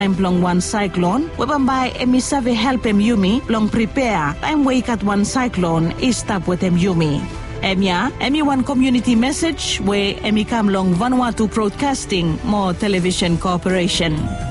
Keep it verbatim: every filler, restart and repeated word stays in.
time long one cyclone, webambai emi save help em yumi, long prepare, time wake at one cyclone, is stop with em yumi. Emia, emi one community message, where emi come long Vanuatu Broadcasting, more television corporation.